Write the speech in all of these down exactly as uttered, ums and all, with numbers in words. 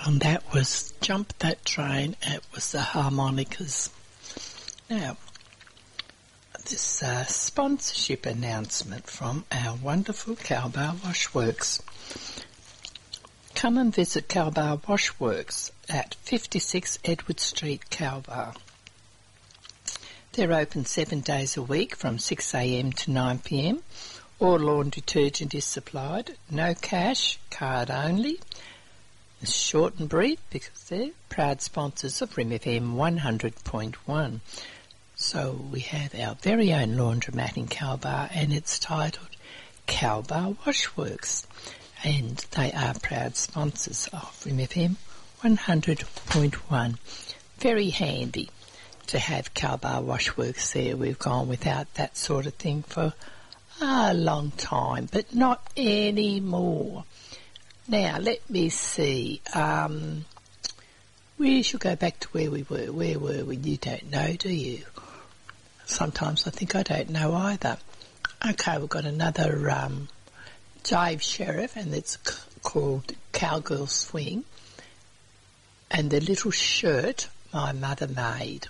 And that was Jump That Train. It was the Harmonicas. Now, this uh, sponsorship announcement from our wonderful Cowbar Washworks. Come and visit Cowbar Washworks at fifty-six Edward Street, Cowbar. They're open seven days a week from six a m to nine p m. All lawn detergent is supplied. No cash, card only. It's short and brief because they're proud sponsors of R I M F M one hundred point one. So we have our very own laundromat in Cowbar, and it's titled Cowbar Washworks, and they are proud sponsors of R I M F M one hundred point one. Very handy to have Cowbar Washworks there. We've gone without that sort of thing for a long time, but not anymore. Now, let me see. Um, we shall go back to where we were. Where were we? You don't know, do you? Sometimes I think I don't know either. Okay, we've got another um, Dave Sheriff, and it's c- called Cowgirl Swing, and the little shirt my mother made.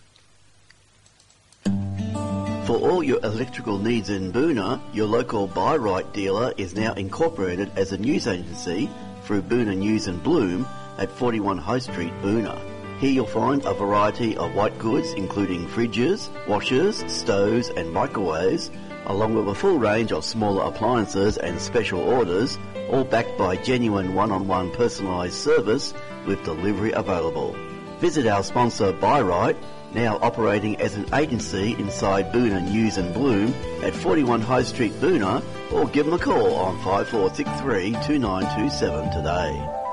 For all your electrical needs in Boona, your local Buy Right dealer is now incorporated as a news agency through Boona News and Bloom at forty-one High Street, Boona. Here you'll find a variety of white goods including fridges, washers, stoves and microwaves, along with a full range of smaller appliances and special orders, all backed by genuine one-on-one personalised service with delivery available. Visit our sponsor Buy Right, now operating as an agency inside Boona News and Bloom at forty-one High Street, Boona, or give them a call on five four six three two nine two seven today.